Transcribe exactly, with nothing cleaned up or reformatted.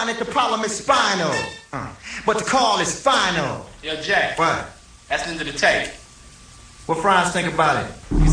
find that the problem is spinal. Uh, but the call is final. Yo, Jack. What? That's into the tape. What Franz think about it?